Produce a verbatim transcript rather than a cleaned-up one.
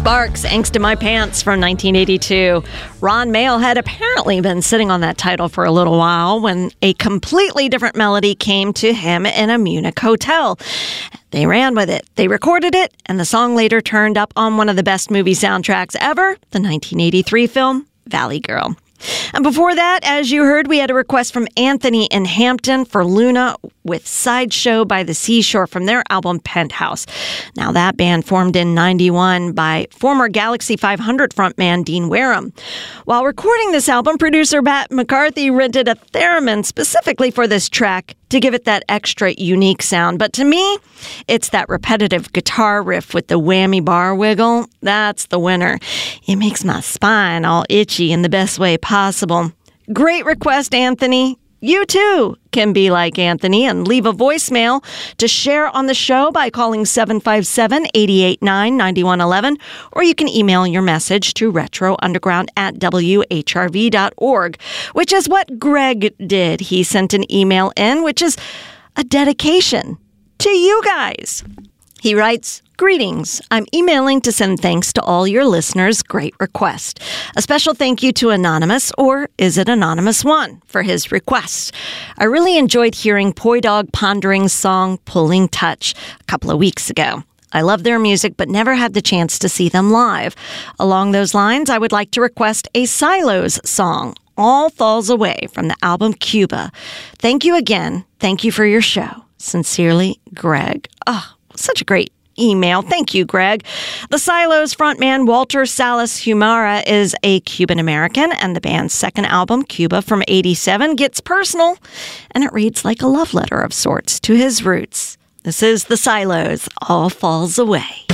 Sparks, Angst in My Pants from nineteen eighty-two. Ron Mael had apparently been sitting on that title for a little while when a completely different melody came to him in a Munich hotel. They ran with it. They recorded it, and the song later turned up on one of the best movie soundtracks ever, the nineteen eighty-three film Valley Girl. And before that, as you heard, we had a request from Anthony in Hampton for Luna with Sideshow by the Seashore from their album Penthouse. Now, that band formed in ninety-one by former Galaxy five hundred frontman Dean Wareham. While recording this album, producer Pat McCarthy rented a theremin specifically for this track to give it that extra unique sound. But to me, it's that repetitive guitar riff with the whammy bar wiggle. That's the winner. It makes my spine all itchy in the best way possible. Great request, Anthony. You too can be like Anthony and leave a voicemail to share on the show by calling seven five seven, eight eight nine, nine one one one, or you can email your message to retrounderground at w h r v dot org, which is what Greg did. He sent an email in, which is a dedication to you guys. He writes, "Greetings. I'm emailing to send thanks to all your listeners. Great request. A special thank you to Anonymous, or is it Anonymous One, for his request. I really enjoyed hearing Poi Dog Pondering's song Pulling Touch a couple of weeks ago. I love their music, but never had the chance to see them live. Along those lines, I would like to request a Silos song, All Falls Away, from the album Cuba. Thank you again. Thank you for your show. Sincerely, Greg." Oh, such a great email. Thank you, Greg. The Silos frontman Walter Salas Humara is a Cuban-American, and the band's second album, Cuba from eighty-seven, gets personal, and it reads like a love letter of sorts to his roots. This is The Silos, All Falls Away.